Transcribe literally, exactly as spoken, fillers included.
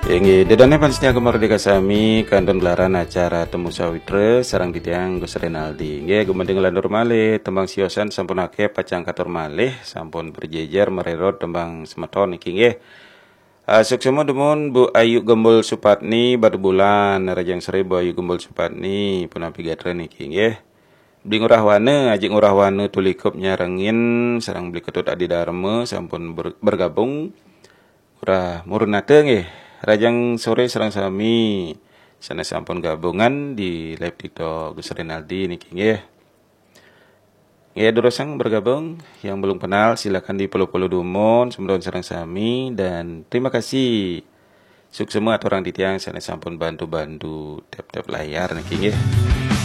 Yang dedone pansnya kemerdeka sami kandun gelaran acara temu sawitra sarang ditiang Gus Renaldi. Nggih gumending landur malih tembang siosan sampun akeh pacang katur malih sampun berjejer mererot tembang semeton iki nggih. Uh, suksema demun Bu Ayu Gembul Supatni batu bulan Rajang Seri Bu Ayu Gembul Supatni punapi gatren iki nggih. Beli ngurah wana ajik ngurah wana tulikup nyarengin sarang beli ketut adi dharma sampun ber, bergabung. Urah murunate nggih. Rajang sore serang sami sana sampun gabungan di live TikTok Gus Renaldi niki nggih. Ya durasang bergabung yang belum kenal silakan di pelu-pelu dumon semedon serang sami dan terima kasih suk semua orang di tiang sana sampun bantu-bantu tap-tap layar niki nggih.